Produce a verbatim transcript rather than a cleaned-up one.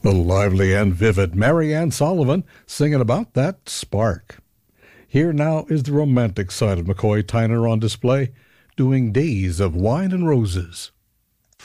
The lively and vivid Mary Ann Sullivan singing about that spark. Here now is the romantic side of McCoy Tyner on display, doing Days of Wine and Roses.